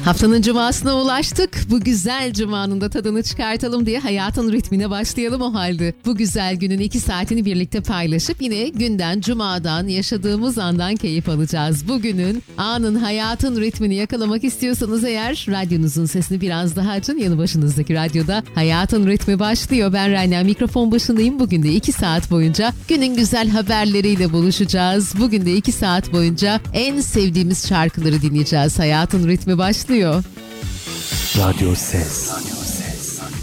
Haftanın cumasına ulaştık. Bu güzel cumanın da tadını çıkartalım diye hayatın ritmine başlayalım o halde. Bu güzel günün 2 saatini birlikte paylaşıp yine günden, cumadan, yaşadığımız andan keyif alacağız. Bugünün, anın, hayatın ritmini yakalamak istiyorsanız eğer radyonuzun sesini biraz daha açın. Yanı başınızdaki radyoda hayatın ritmi başlıyor. Ben Rania, mikrofon başındayım. Bugün de 2 saat boyunca günün güzel haberleriyle buluşacağız. Bugün de 2 saat boyunca en sevdiğimiz şarkıları dinleyeceğiz. Hayatın ritmi başlıyor. Radyo Ses.